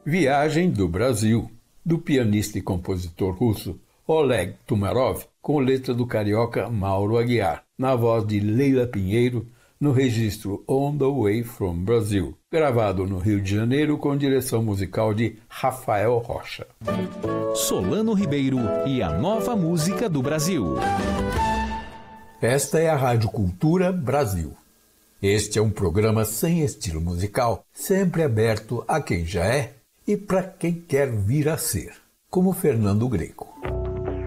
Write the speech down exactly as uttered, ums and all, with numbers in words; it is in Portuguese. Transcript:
Viagem do Brasil, do pianista e compositor russo Oleg Tumarov, com letra do carioca Mauro Aguiar, na voz de Leila Pinheiro, no registro On the Way from Brazil, gravado no Rio de Janeiro com direção musical de Rafael Rocha. Solano Ribeiro e a nova música do Brasil. Esta é a Rádio Cultura Brasil. Este é um programa sem estilo musical, sempre aberto a quem já é e para quem quer vir a ser, como Fernando Greco.